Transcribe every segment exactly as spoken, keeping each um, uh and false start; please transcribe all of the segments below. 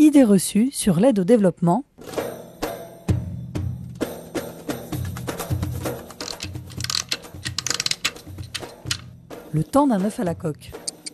Idées reçues sur l'aide au développement. Le temps d'un œuf à la coque.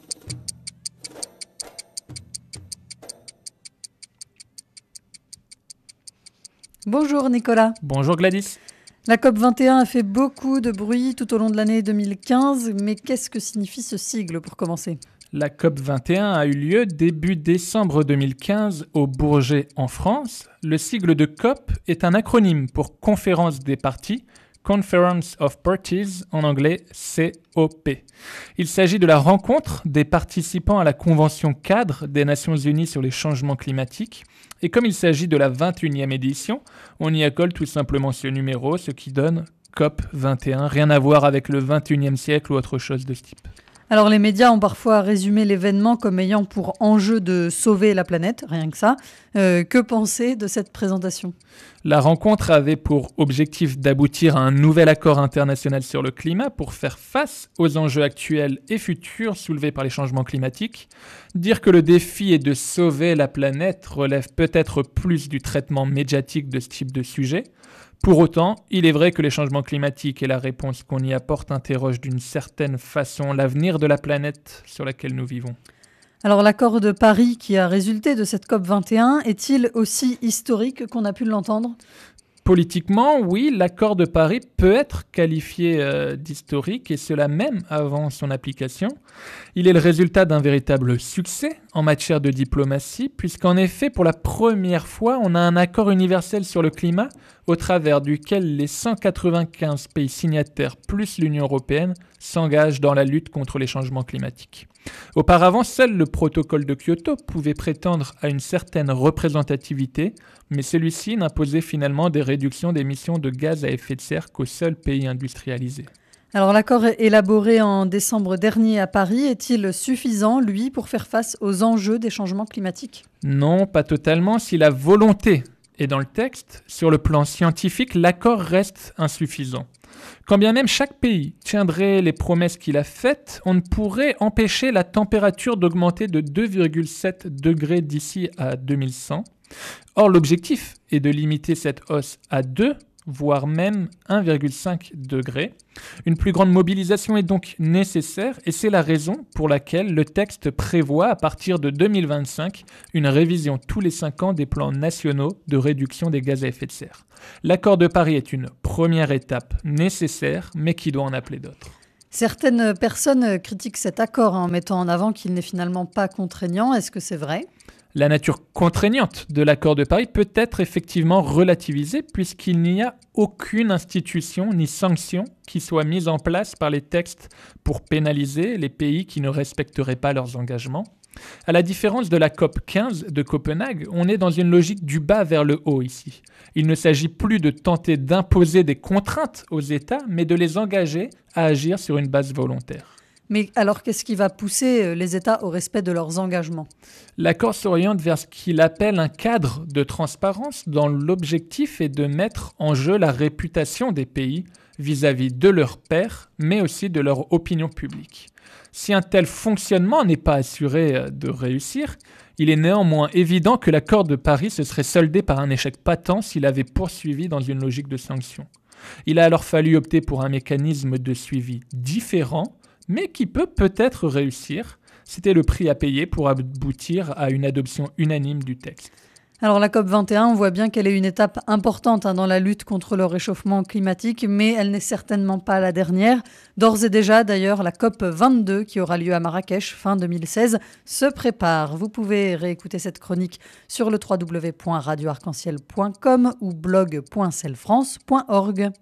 Bonjour Nicolas. Bonjour Gladys. La COP vingt et un a fait beaucoup de bruit tout au long de l'année deux mille quinze, mais qu'est-ce que signifie ce sigle pour commencer ? La COP vingt et un a eu lieu début décembre deux mille quinze au Bourget en France. Le sigle de COP est un acronyme pour Conférence des parties, Conference of Parties, en anglais C O P. Il s'agit de la rencontre des participants à la Convention cadre des Nations Unies sur les changements climatiques. Et comme il s'agit de la vingt et unième édition, on y accole tout simplement ce numéro, ce qui donne COP vingt et un. Rien à voir avec le vingt et unième siècle ou autre chose de ce type. Alors les médias ont parfois résumé l'événement comme ayant pour enjeu de sauver la planète, rien que ça. Euh, que penser de cette présentation ? La rencontre avait pour objectif d'aboutir à un nouvel accord international sur le climat pour faire face aux enjeux actuels et futurs soulevés par les changements climatiques. Dire que le défi est de sauver la planète relève peut-être plus du traitement médiatique de ce type de sujet. Pour autant, il est vrai que les changements climatiques et la réponse qu'on y apporte interrogent d'une certaine façon l'avenir de la planète sur laquelle nous vivons. Alors l'accord de Paris qui a résulté de cette COP vingt et un est-il aussi historique qu'on a pu l'entendre ? Politiquement, oui, l'accord de Paris peut être qualifié euh, d'historique, et cela même avant son application. Il est le résultat d'un véritable succès en matière de diplomatie, puisqu'en effet, pour la première fois, on a un accord universel sur le climat, au travers duquel les cent quatre-vingt-quinze pays signataires plus l'Union européenne s'engagent dans la lutte contre les changements climatiques. Auparavant, seul le protocole de Kyoto pouvait prétendre à une certaine représentativité, mais celui-ci n'imposait finalement des réductions d'émissions de gaz à effet de serre qu'aux seuls pays industrialisés. Alors l'accord élaboré en décembre dernier à Paris est-il suffisant, lui, pour faire face aux enjeux des changements climatiques ? Non, pas totalement. Si la volonté est dans le texte, sur le plan scientifique, l'accord reste insuffisant. Quand bien même chaque pays tiendrait les promesses qu'il a faites, on ne pourrait empêcher la température d'augmenter de deux virgule sept degrés d'ici à deux mille cent. Or, l'objectif est de limiter cette hausse à deux, voire même un virgule cinq degrés. Une plus grande mobilisation est donc nécessaire et c'est la raison pour laquelle le texte prévoit à partir de deux mille vingt-cinq une révision tous les cinq ans des plans nationaux de réduction des gaz à effet de serre. L'accord de Paris est une première étape nécessaire mais qui doit en appeler d'autres. Certaines personnes critiquent cet accord en mettant en avant qu'il n'est finalement pas contraignant. Est-ce que c'est vrai ? La nature contraignante de l'accord de Paris peut être effectivement relativisée puisqu'il n'y a aucune institution ni sanction qui soit mise en place par les textes pour pénaliser les pays qui ne respecteraient pas leurs engagements. À la différence de la COP quinze de Copenhague, on est dans une logique du bas vers le haut ici. Il ne s'agit plus de tenter d'imposer des contraintes aux États, mais de les engager à agir sur une base volontaire. Mais alors, qu'est-ce qui va pousser les États au respect de leurs engagements ? L'accord s'oriente vers ce qu'il appelle un cadre de transparence dont l'objectif est de mettre en jeu la réputation des pays vis-à-vis de leurs pairs, mais aussi de leur opinion publique. Si un tel fonctionnement n'est pas assuré de réussir, il est néanmoins évident que l'accord de Paris se serait soldé par un échec patent s'il avait poursuivi dans une logique de sanction. Il a alors fallu opter pour un mécanisme de suivi différent, mais qui peut peut-être réussir. C'était le prix à payer pour aboutir à une adoption unanime du texte. Alors la COP vingt et un, on voit bien qu'elle est une étape importante hein, dans la lutte contre le réchauffement climatique, mais elle n'est certainement pas la dernière. D'ores et déjà, d'ailleurs, la COP vingt-deux, qui aura lieu à Marrakech fin deux mille seize, se prépare. Vous pouvez réécouter cette chronique sur le w w w point radio arc en ciel point com ou blog point celfrance point org.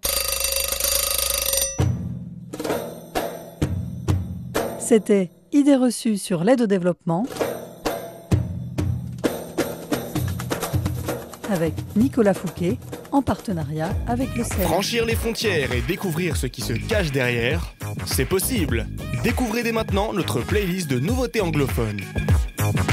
C'était Idées reçues sur l'aide au développement avec Nicolas Fouquet en partenariat avec le C E R. Franchir les frontières et découvrir ce qui se cache derrière, c'est possible. Découvrez dès maintenant notre playlist de nouveautés anglophones.